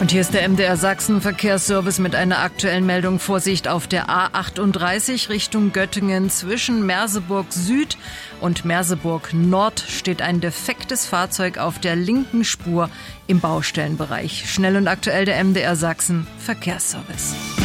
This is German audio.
Und hier ist der MDR Sachsen Verkehrsservice mit einer aktuellen Meldung. Vorsicht auf der A38 Richtung Göttingen. Zwischen Merseburg Süd und Merseburg Nord steht ein defektes Fahrzeug auf der linken Spur im Baustellenbereich. Schnell und aktuell der MDR Sachsen Verkehrsservice.